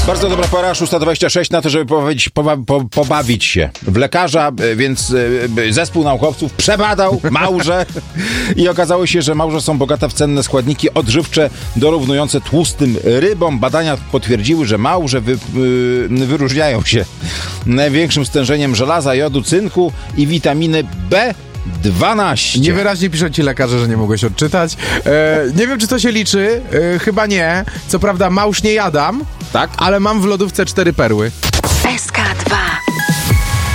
Bardzo dobra pora, 6:26 na to, żeby pobawić się w lekarza, więc zespół naukowców przebadał małże i okazało się, że małże są bogate w cenne składniki odżywcze dorównujące tłustym rybom. Badania potwierdziły, że małże wyróżniają się największym stężeniem żelaza, jodu, cynku i witaminy B12. Niewyraźnie piszą ci lekarze, że nie mogłeś odczytać. Nie wiem, czy to się liczy. Chyba nie. Co prawda małż nie jadam, tak? Ale mam w lodówce 4 perły. SK2